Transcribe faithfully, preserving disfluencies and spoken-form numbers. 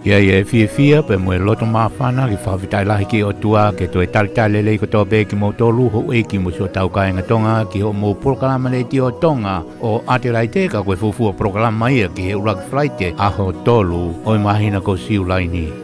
Ia ia fia fia pe mo loto mafana ki whawhitai lahi ki o tua ke to e taritale lei ko tō be ki mo tōlu ho e ki mo so tau kainga tonga ki ho mo programa le ti o tonga o ate raite ka koe fufu o programa ia ki he urak flaite a ho tolu o i mahina ko siu laini.